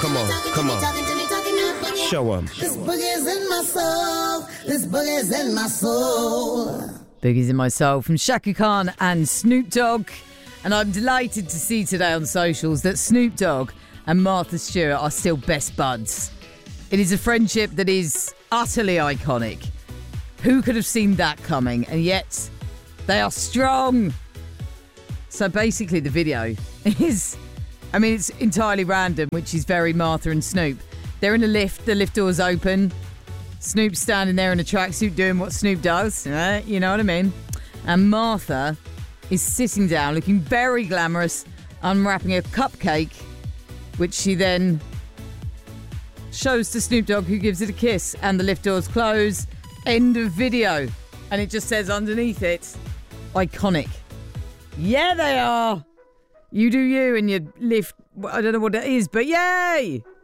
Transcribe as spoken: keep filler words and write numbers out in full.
come on, come on. Show 'em. This boogie's in my soul. This boogie's in my soul. Boogie's in my soul from Shaka Khan and Snoop Dogg. And I'm delighted to see today on socials that Snoop Dogg and Martha Stewart are still best buds. It is a friendship that is utterly iconic. Who could have seen that coming? And yet, they are strong. So basically the video is, I mean, it's entirely random, which is very Martha and Snoop. They're in a lift, the lift door's open. Snoop's standing there in a tracksuit doing what Snoop does, uh, you know what I mean? And Martha is sitting down, looking very glamorous, unwrapping a cupcake, which she then shows to Snoop Dogg, who gives it a kiss, and the lift doors close. End of video. And it just says underneath it, iconic. Yeah, they are. You do you and your lift, I don't know what it is, but yay!